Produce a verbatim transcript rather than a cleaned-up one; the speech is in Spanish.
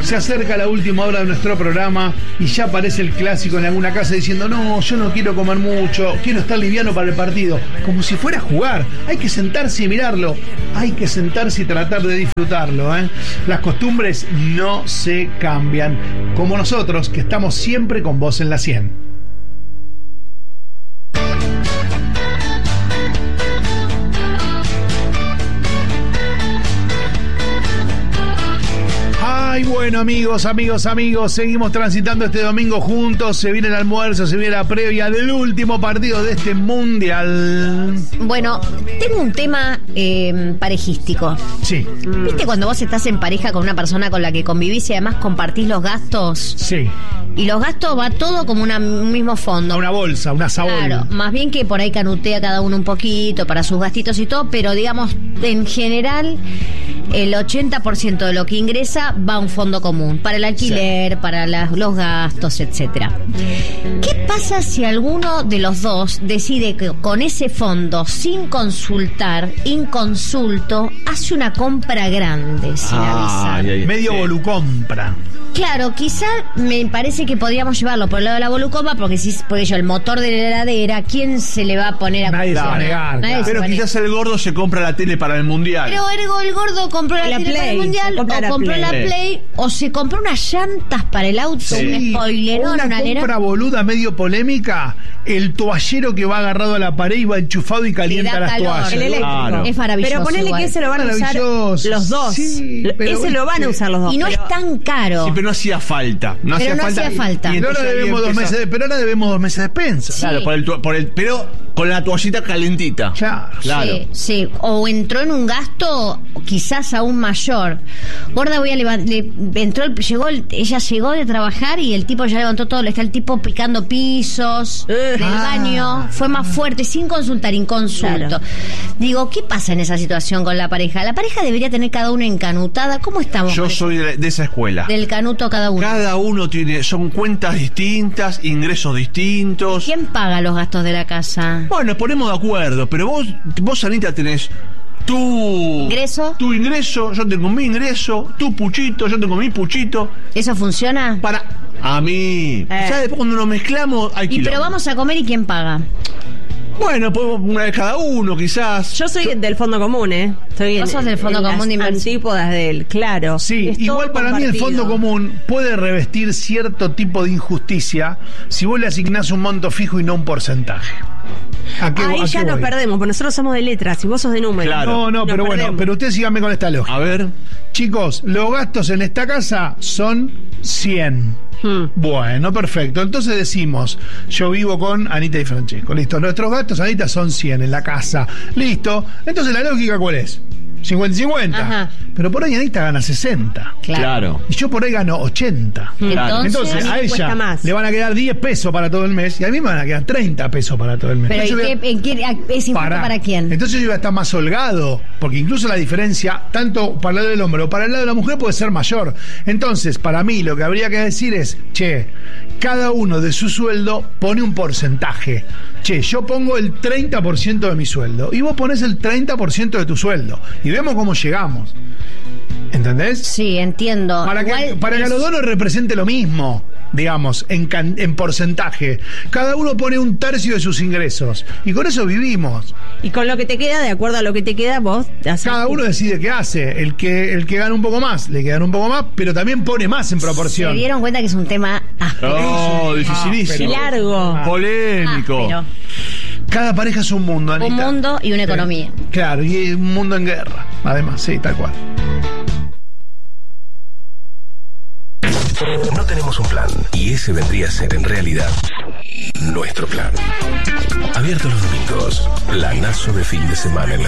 Se acerca la última hora de nuestro programa y ya aparece el clásico en alguna casa diciendo: no, yo no quiero comer mucho, quiero estar liviano para el partido. Como si fuera a jugar. Hay que sentarse y mirarlo. Hay que sentarse y tratar de disfrutarlo, ¿eh? Las costumbres no se cambian. Como nosotros, que estamos siempre con vos en la cien. Ay, bueno, amigos, amigos, amigos, seguimos transitando este domingo juntos. Se viene el almuerzo, se viene la previa del último partido de este mundial. Bueno, tengo un tema eh, parejístico. Sí. ¿Viste cuando vos estás en pareja con una persona con la que convivís y además compartís los gastos? Sí. Y los gastos va todo como una, un mismo fondo. Una bolsa, una sabor. Claro, más bien que por ahí canutea cada uno un poquito para sus gastitos y todo, pero digamos, en general, el ochenta por ciento de lo que ingresa va a un fondo común, para el alquiler, sí, para la, los gastos, etcétera. ¿Qué pasa si alguno de los dos decide que con ese fondo, sin consultar, inconsulto, hace una compra grande sin ah, avisar? Ay, ay, Medio sí. volucompra. Claro, quizá me parece que podríamos llevarlo por el lado de la volucoma, porque si por ello el motor de la heladera, ¿quién se le va a poner a Nadie va a negar. Nadie Pero quizás el gordo se compra la tele para el mundial. Pero ergo, el gordo compró la, la tele Play, para el mundial, o la compró Play. la Play, o se compró unas llantas para el auto, sí, un spoilerón, una una compra alera. boluda medio polémica, el toallero que va agarrado a la pared y va enchufado y calienta las calor, toallas. El eléctrico. Claro. Es maravilloso. Pero ponele igual. que ese lo van a usar los dos. Sí, ese lo van a usar los dos. Y no pero... es tan caro. Sí, pero no hacía falta. No pero hacía no falta. hacía falta. Y, y ahora debemos dos meses de, pero ahora debemos dos meses de despensa. Sí. Claro, por el, por el, pero con la toallita calentita. Claro. claro. Sí, sí. O entró en un gasto quizás aún mayor. Gorda, voy a levantar. Entró, llegó, ella llegó de trabajar y el tipo ya levantó todo. Está el tipo picando pisos del ah. baño. Fue más fuerte, sin consultar, inconsulto. Claro. Digo, ¿qué pasa en esa situación con la pareja? La pareja debería tener cada uno encanutada. ¿Cómo estamos? Yo soy de, de esa escuela. Del canuto cada uno. Cada uno tiene, son cuentas distintas, ingresos distintos. ¿Quién paga los gastos de la casa? Bueno, nos ponemos de acuerdo, pero vos, vos Anita, tenés tu ingreso, tu ingreso, yo tengo mi ingreso, tu puchito, yo tengo mi puchito. ¿Eso funciona? Para a mí. Eh. Ya después cuando nos mezclamos hay Y pero vamos a comer y ¿quién paga? Bueno, podemos una vez cada uno, quizás. Yo soy yo, del fondo común, ¿eh? Estoy Vos en, sos del fondo en común de inversión. Antípodas del, claro. Sí, es igual para mí el fondo común puede revestir cierto tipo de injusticia si vos le asignás un monto fijo y no un porcentaje. ¿A qué, Ahí a ya nos perdemos, porque nosotros somos de letras y vos sos de números. Claro. No, no, pero perdemos. Bueno, pero ustedes síganme con esta lógica. A ver. Chicos, los gastos en esta casa son cien. Hmm. Bueno, perfecto. Entonces decimos, yo vivo con Anita y Francesco. Listo, nuestros gastos, Anita, son cien en la casa. Listo. Entonces la lógica, ¿cuál es? cincuenta y cincuenta. Ajá. Pero por ahí Anita gana sesenta. Claro. Y yo por ahí gano ochenta. Claro. Entonces, Entonces a ella le van a quedar diez pesos para todo el mes y a mí me van a quedar treinta pesos para todo el mes. Pero ¿y qué, a... ¿en qué, ¿es injusto para, para quién? Entonces yo iba a estar más holgado, porque incluso la diferencia, tanto para el lado del hombre o para el lado de la mujer, puede ser mayor. Entonces, para mí lo que habría que decir es, che, cada uno de su sueldo pone un porcentaje. Che, yo pongo el treinta por ciento de mi sueldo y vos ponés el treinta por ciento de tu sueldo. Y vemos cómo llegamos. ¿Entendés? Sí, entiendo. Para que, para que a los dos nos represente lo mismo, digamos, en, can, en porcentaje. Cada uno pone un tercio de sus ingresos. Y con eso vivimos. Y con lo que te queda, de acuerdo a lo que te queda, vos haces. Cada uno decide qué hace. El que, el que gana un poco más, le quedan un poco más, pero también pone más en proporción. Se dieron cuenta que es un tema áspero. Oh, dificilísimo. Ah, largo. Ah, polémico. Áspero. Cada pareja es un mundo, Anita. Un mundo y una economía. Eh, claro, y un mundo en guerra. Además, sí, tal cual. No tenemos un plan, y ese vendría a ser en realidad nuestro plan. Abierto los domingos, planazo de fin de semana en la